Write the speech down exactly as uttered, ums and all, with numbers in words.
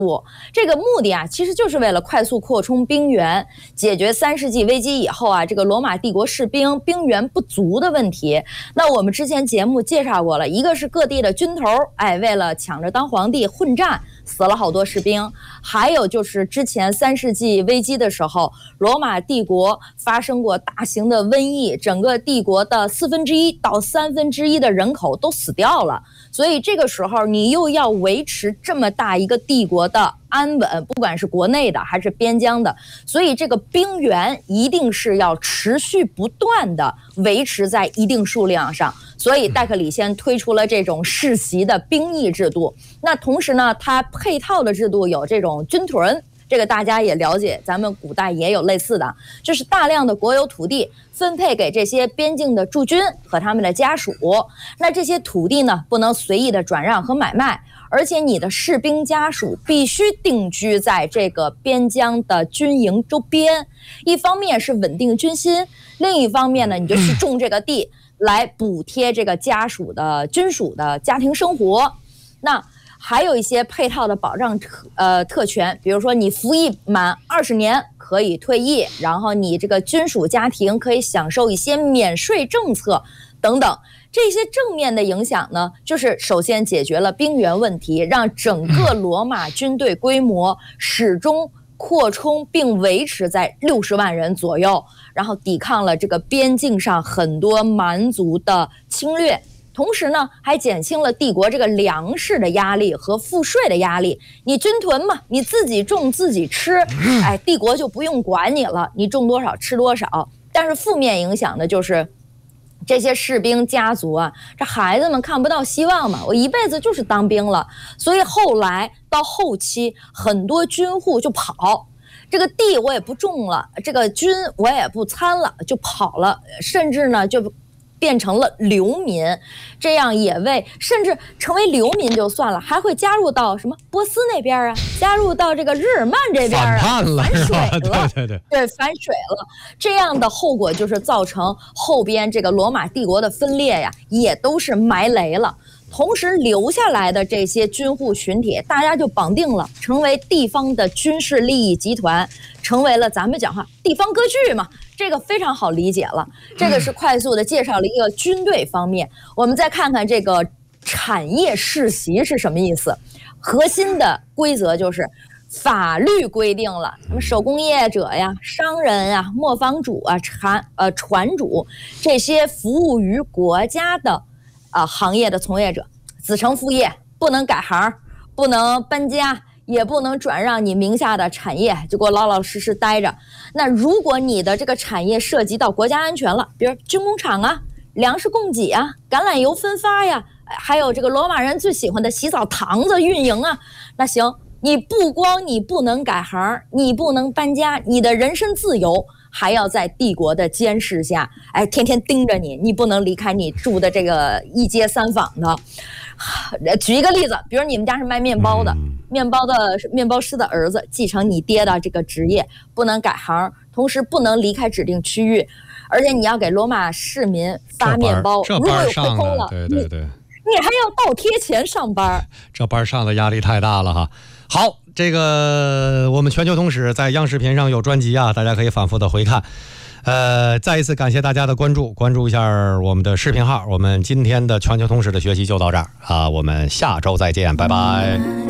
这个目的啊，其实就是为了快速扩充兵源，解决三世纪危机以后啊，这个罗马帝国士兵兵源不足的问题。那我们之前节目介绍过了，一个是各地的军头，哎，为了抢着当皇帝混战，死了好多士兵；还有就是之前三世纪危机的时候，罗马帝国发生过大型的瘟疫，整个帝国的四分之一到三分之一的人口都死掉了。所以这个时候你又要维持这么大一个帝国的安稳，不管是国内的还是边疆的，所以这个兵源一定是要持续不断的维持在一定数量上。所以戴克里先推出了这种世袭的兵役制度。那同时呢，它配套的制度有这种军屯，这个大家也了解，咱们古代也有类似的，就是大量的国有土地分配给这些边境的驻军和他们的家属。那这些土地呢，不能随意的转让和买卖，而且你的士兵家属必须定居在这个边疆的军营周边，一方面是稳定军心，另一方面呢，你就去种这个地来补贴这个家属的军属的家庭生活。那还有一些配套的保障特呃特权，比如说你服役满二十年可以退役，然后你这个军属家庭可以享受一些免税政策等等。这些正面的影响呢，就是首先解决了兵源问题，让整个罗马军队规模始终扩充并维持在六十万人左右，然后抵抗了这个边境上很多蛮族的侵略。同时呢，还减轻了帝国这个粮食的压力和赋税的压力。你军屯嘛，你自己种自己吃，哎，帝国就不用管你了，你种多少吃多少。但是负面影响的就是这些士兵家族啊，这孩子们看不到希望嘛，我一辈子就是当兵了。所以后来到后期，很多军户就跑，这个地我也不种了，这个军我也不参了，就跑了，甚至呢就变成了流民，这样也为甚至成为流民就算了，还会加入到什么波斯那边啊，加入到这个日耳曼这边啊， 反叛了， 反水了， 对对对， 对，反水了。这样的后果就是造成后边这个罗马帝国的分裂呀，也都是埋雷了。同时留下来的这些军户群体，大家就绑定了，成为地方的军事利益集团，成为了咱们讲话地方割据嘛，这个非常好理解了。这个是快速的介绍了一个军队方面，我们再看看这个产业世袭是什么意思。核心的规则就是法律规定了什么手工业者呀、商人呀、磨坊主啊、船呃船主这些服务于国家的啊、呃、行业的从业者，子承父业，不能改行，不能搬家，也不能转让你名下的产业，就给我老老实实待着。那如果你的这个产业涉及到国家安全了，比如军工厂啊、粮食供给啊、橄榄油分发呀，还有这个罗马人最喜欢的洗澡堂子运营啊，那行，你不光你不能改行，你不能搬家，你的人身自由还要在帝国的监视下，哎，天天盯着你，你不能离开你住的这个一街三坊的。举一个例子，比如你们家是卖面包的，面包的面包师的儿子继承你爹的这个职业，不能改行，同时不能离开指定区域，而且你要给罗马市民发面包， 这班如果有上的， 亏空了， 对对对， 你还要倒贴钱上班， 这班上的压力太大了哈。好，这个我们全球通史在央视频上有专辑啊，大家可以反复的回看。呃，再一次感谢大家的关注，关注一下我们的视频号。我们今天的全球通史的学习就到这儿啊，我们下周再见，拜拜。